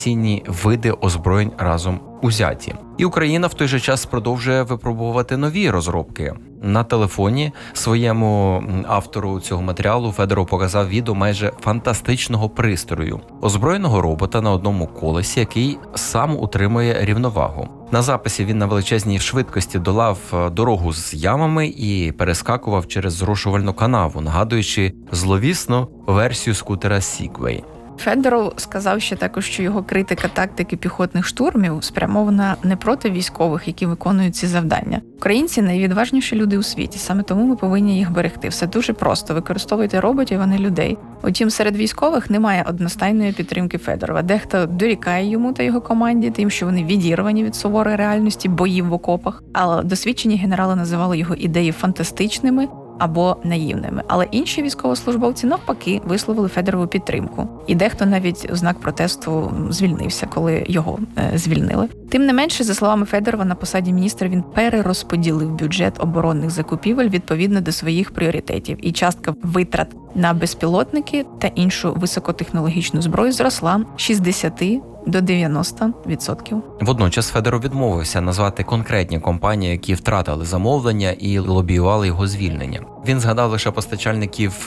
цінні види озброєнь разом узяті. І Україна в той же час продовжує випробувати нові розробки. На телефоні своєму автору цього матеріалу Федоров показав відео майже фантастичного пристрою – озброєного робота на одному колесі, який сам утримує рівновагу. На записі він на величезній швидкості долав дорогу з ямами і перескакував через зрошувальну канаву, нагадуючи зловісну версію скутера Segway. Федоров сказав ще також, що його критика тактики піхотних штурмів спрямована не проти військових, які виконують ці завдання. Українці – найвідважніші люди у світі, саме тому ми повинні їх берегти. Все дуже просто. Використовуйте роботів, а не людей. Утім, серед військових немає одностайної підтримки Федорова. Дехто дорікає йому та його команді тим, що вони відірвані від суворої реальності боїв в окопах. Але досвідчені генерали називали його ідеї фантастичними або наївними. Але інші військовослужбовці навпаки висловили Федорову підтримку. І дехто навіть у знак протесту звільнився, коли його звільнили. Тим не менше, за словами Федорова, на посаді міністра він перерозподілив бюджет оборонних закупівель відповідно до своїх пріоритетів. І частка витрат на безпілотники та іншу високотехнологічну зброю зросла з 60 до 90%. Водночас Федоров відмовився назвати конкретні компанії, які втратили замовлення і лобіювали його звільнення. Він згадав лише постачальників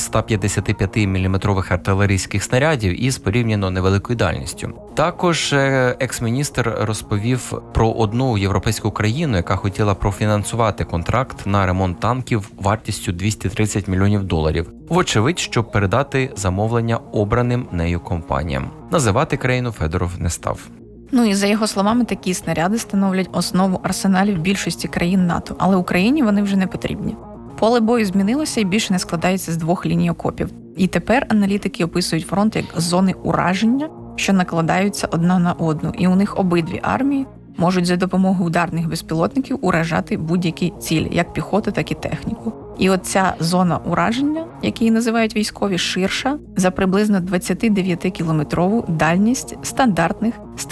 155-мм артилерійських снарядів із порівняно невеликою дальністю. Також екс-міністр розповів про одну європейську країну, яка хотіла профінансувати контракт на ремонт танків вартістю $230 мільйонів. Вочевидь, щоб передати замовлення обраним нею компаніям. Називати країну Федоров не став. І за його словами, такі снаряди становлять основу арсеналів більшості країн НАТО, але Україні вони вже не потрібні. Поле бою змінилося і більше не складається з двох ліній окопів. І тепер аналітики описують фронт як зони ураження, що накладаються одна на одну. І у них обидві армії можуть за допомогою ударних безпілотників уражати будь-які цілі, як піхоту, так і техніку. І оця зона ураження, яку її називають військові, ширша за приблизно 29-кілометрову дальність стандартних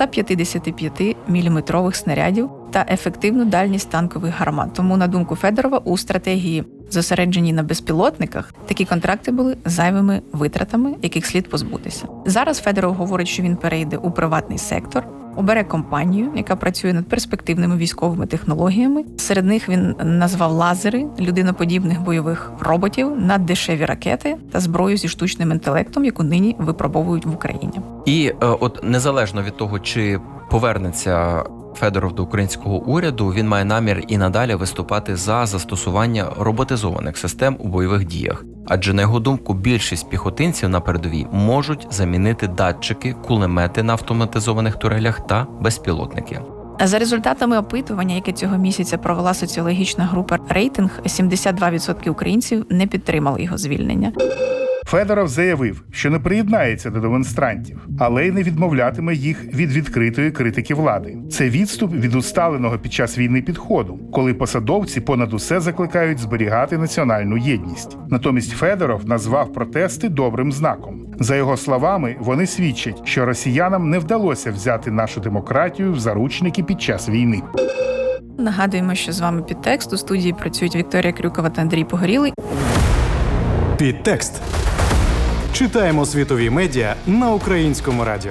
155-мм снарядів та ефективну дальність танкових гармат. Тому, на думку Федорова, у стратегії, зосередженій на безпілотниках, такі контракти були зайвими витратами, яких слід позбутися. Зараз Федоров говорить, що він перейде у приватний сектор, обере компанію, яка працює над перспективними військовими технологіями. Серед них він назвав лазери, людиноподібних бойових роботів, наддешеві ракети та зброю зі штучним інтелектом, яку нині випробовують в Україні. І от незалежно від того, чи повернеться Федоров до українського уряду, він має намір і надалі виступати за застосування роботизованих систем у бойових діях. Адже, на його думку, більшість піхотинців на передовій можуть замінити датчики, кулемети на автоматизованих турелях та безпілотники. За результатами опитування, яке цього місяця провела соціологічна група «Рейтинг», 72% українців не підтримали його звільнення. Федоров заявив, що не приєднається до демонстрантів, але й не відмовлятиме їх від відкритої критики влади. Це відступ від усталеного під час війни підходу, коли посадовці понад усе закликають зберігати національну єдність. Натомість Федоров назвав протести добрим знаком. За його словами, вони свідчать, що росіянам не вдалося взяти нашу демократію в заручники під час війни. Нагадуємо, що з вами «Підтекст». У студії працюють Вікторія Крюкова та Андрій Погорілий. «Підтекст». Читаємо світові медіа на Українському радіо.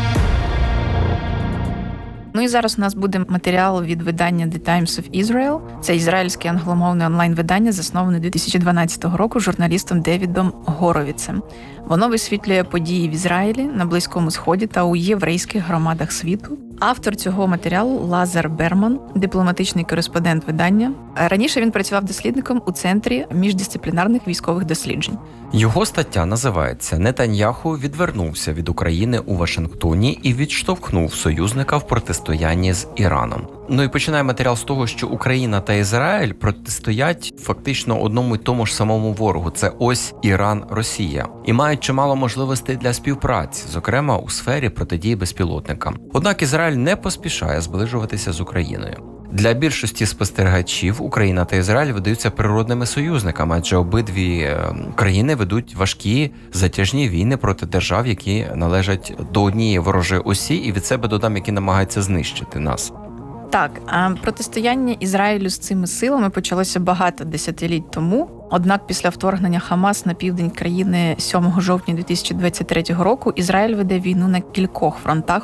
І зараз у нас буде матеріал від видання The Times of Israel. Це ізраїльське англомовне онлайн-видання, засноване 2012 року журналістом Девідом Горовіцем. Воно висвітлює події в Ізраїлі, на Близькому Сході та у єврейських громадах світу. Автор цього матеріалу – Лазар Берман, дипломатичний кореспондент видання. Раніше він працював дослідником у Центрі міждисциплінарних військових досліджень. Його стаття називається «Нетаньяху відвернувся від України у Вашингтоні і відштовхнув союзника в протистоянні з Іраном». І починає матеріал з того, що Україна та Ізраїль протистоять фактично одному й тому ж самому ворогу. Це ось Іран-Росія. І мають чимало можливостей для співпраці, зокрема у сфері протидії безпілотникам. Однак Ізраїль не поспішає зближуватися з Україною. Для більшості спостерігачів Україна та Ізраїль видаються природними союзниками, адже обидві країни ведуть важкі затяжні війни проти держав, які належать до однієї ворожої осі, і від себе додам, які намагаються знищити нас. Так, а протистояння Ізраїлю з цими силами почалося багато десятиліть тому. Однак після вторгнення Хамас на південь країни 7 жовтня 2023 року Ізраїль веде війну на кількох фронтах